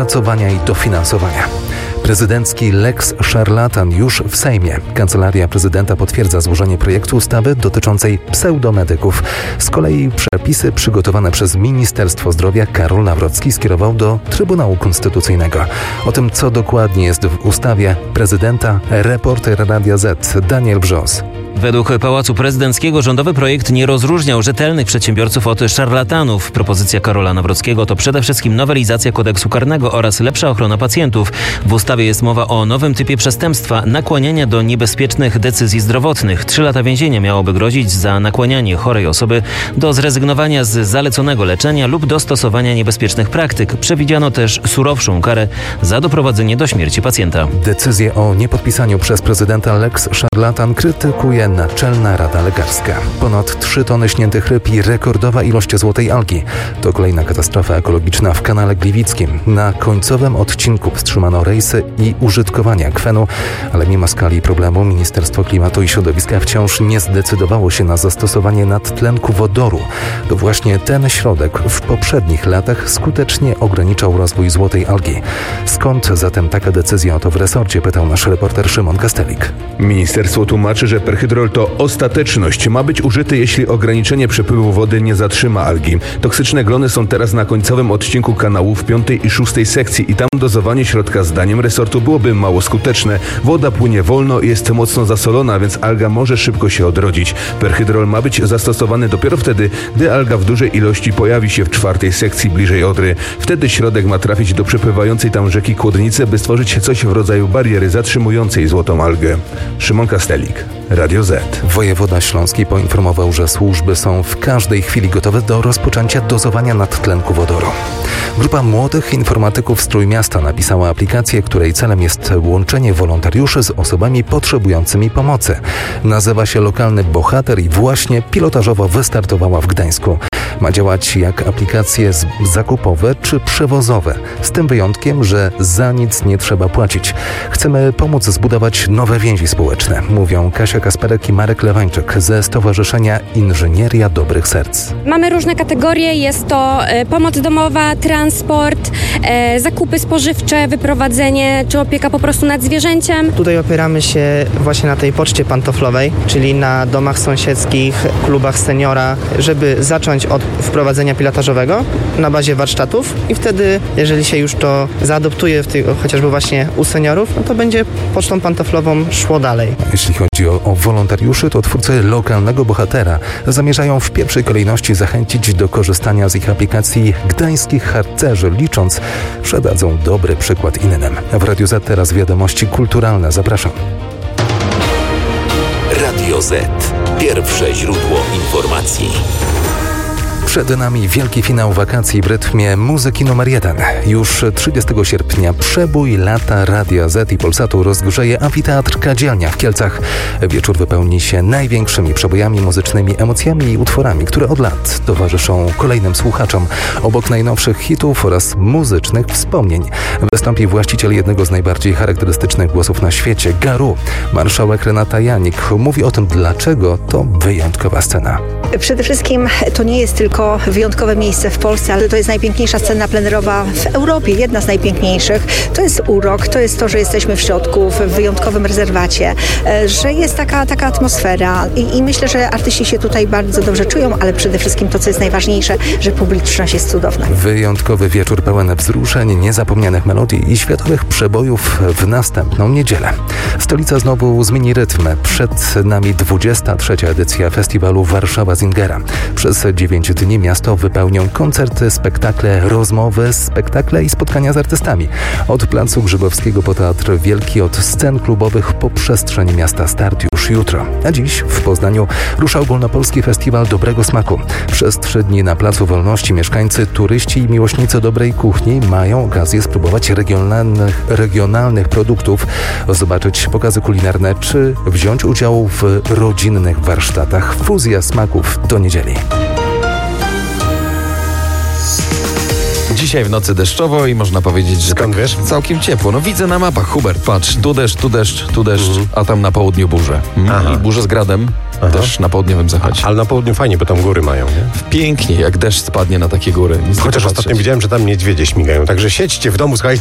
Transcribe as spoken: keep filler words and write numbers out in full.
opracowania i dofinansowania. Prezydencki lex szarlatan już w Sejmie. Kancelaria Prezydenta potwierdza złożenie projektu ustawy dotyczącej pseudomedyków. Z kolei przepisy przygotowane przez Ministerstwo Zdrowia Karol Nawrocki skierował do Trybunału Konstytucyjnego. O tym, co dokładnie jest w ustawie prezydenta, reporter Radia Z Daniel Brzos. Według Pałacu Prezydenckiego rządowy projekt nie rozróżniał rzetelnych przedsiębiorców od szarlatanów. Propozycja Karola Nawrockiego to przede wszystkim nowelizacja kodeksu karnego oraz lepsza ochrona pacjentów. W ustawie jest mowa o nowym typie przestępstwa nakłaniania do niebezpiecznych decyzji zdrowotnych. Trzy lata więzienia miałoby grozić za nakłanianie chorej osoby do zrezygnowania z zaleconego leczenia lub do stosowania niebezpiecznych praktyk. Przewidziano też surowszą karę za doprowadzenie do śmierci pacjenta. Decyzję o niepodpisaniu przez prezydenta lex szarlatan krytykuje Naczelna Rada Lekarska. Ponad trzy tony śniętych ryb i rekordowa ilość złotej algi. To kolejna katastrofa ekologiczna w kanale Gliwickim. Na końcowym odcinku wstrzymano rejsy i użytkowanie akwenu, ale mimo skali problemu Ministerstwo Klimatu i Środowiska wciąż nie zdecydowało się na zastosowanie nadtlenku wodoru. To właśnie ten środek w poprzednich latach skutecznie ograniczał rozwój złotej algi. Skąd zatem taka decyzja? O to w resorcie pytał nasz reporter Szymon Kastelik. Ministerstwo tłumaczy, że perhydrol to ostateczność. Ma być użyty, jeśli ograniczenie przepływu wody nie zatrzyma algi. Toksyczne glony są teraz na końcowym odcinku kanału w piątej i szóstej sekcji i tam dozowanie środka zdaniem resortu byłoby mało skuteczne. Woda płynie wolno i jest mocno zasolona, więc alga może szybko się odrodzić. Perhydrol ma być zastosowany dopiero wtedy, gdy alga w dużej ilości pojawi się w czwartej sekcji bliżej Odry. Wtedy środek ma trafić do przepływającej tam rzeki Kłodnicy, by stworzyć coś w rodzaju bariery zatrzymującej złotą algę. Szymon Kastelik, Radio Z. Wojewoda śląski poinformował, że służby są w każdej chwili gotowe do rozpoczęcia dozowania nadtlenku wodoru. Grupa młodych informatyków z Trójmiasta napisała aplikację, której celem jest łączenie wolontariuszy z osobami potrzebującymi pomocy. Nazywa się Lokalny Bohater i właśnie pilotażowo wystartowała w Gdańsku. Ma działać jak aplikacje zakupowe czy przewozowe, z tym wyjątkiem, że za nic nie trzeba płacić. Chcemy pomóc zbudować nowe więzi społeczne, mówią Kasia Kasperek i Marek Lewańczyk ze Stowarzyszenia Inżynieria Dobrych Serc. Mamy różne kategorie, jest to e, pomoc domowa, transport, e, zakupy spożywcze, wyprowadzenie czy opieka po prostu nad zwierzęciem. Tutaj opieramy się właśnie na tej poczcie pantoflowej, czyli na domach sąsiedzkich, klubach seniora, żeby zacząć od wprowadzenia pilotażowego na bazie warsztatów i wtedy, jeżeli się już to zaadoptuje w tych, chociażby właśnie u seniorów, no to będzie pocztą pantoflową szło dalej. Jeśli chodzi o, o wolontariuszy, to twórcy Lokalnego Bohatera zamierzają w pierwszej kolejności zachęcić do korzystania z ich aplikacji gdańskich harcerzy, licząc, że dadzą dobry przykład innym. W Radiu Z teraz wiadomości kulturalne. Zapraszam. Radio Z. Pierwsze źródło informacji. Przed nami wielki finał wakacji w rytmie muzyki numer jeden. Już trzydziestego sierpnia przebój lata Radia Z i Polsatu rozgrzeje Amfiteatr Kadzielnia w Kielcach. Wieczór wypełni się największymi przebojami muzycznymi, emocjami i utworami, które od lat towarzyszą kolejnym słuchaczom. Obok najnowszych hitów oraz muzycznych wspomnień wystąpi właściciel jednego z najbardziej charakterystycznych głosów na świecie, Garu. Marszałek Renata Janik mówi o tym, dlaczego to wyjątkowa scena. Przede wszystkim to nie jest tylko wyjątkowe miejsce w Polsce, ale to jest najpiękniejsza scena plenerowa w Europie, jedna z najpiękniejszych. To jest urok, to jest to, że jesteśmy w środku, w wyjątkowym rezerwacie, że jest taka, taka atmosfera I, i myślę, że artyści się tutaj bardzo dobrze czują, ale przede wszystkim to, co jest najważniejsze, że publiczność jest cudowna. Wyjątkowy wieczór pełen wzruszeń, niezapomnianych melodii i światowych przebojów w następną niedzielę. Stolica znowu zmieni rytm. Przed nami dwudziesta trzecia edycja festiwalu Warszawa Zingera. Przez dziewięć dni miasto wypełnią koncerty, spektakle, rozmowy, spektakle i spotkania z artystami. Od Placu Grzybowskiego po Teatr Wielki, od scen klubowych po przestrzeń miasta. Start już jutro. A dziś w Poznaniu rusza ogólnopolski festiwal dobrego smaku. Przez trzy dni na Placu Wolności mieszkańcy, turyści i miłośnicy dobrej kuchni mają okazję spróbować regionalnych, regionalnych produktów, zobaczyć pokazy kulinarne czy wziąć udział w rodzinnych warsztatach. Fuzja smaków do niedzieli. Dzisiaj w nocy deszczowo i można powiedzieć, że Skąd tak wiesz? całkiem ciepło. No widzę na mapach, Hubert, patrz, tu deszcz, tu deszcz, tu deszcz, Mhm. a tam na południu burze. Mm. Aha. I burze z gradem. Aha. też na południowym zachodzie. Ale na południu fajnie, bo tam góry mają, nie? Pięknie, jak deszcz spadnie na takie góry. Nic Chociaż nie ostatnio popatrzeć. widziałem, że tam niedźwiedzie śmigają. Także siedźcie w domu, słuchajcie.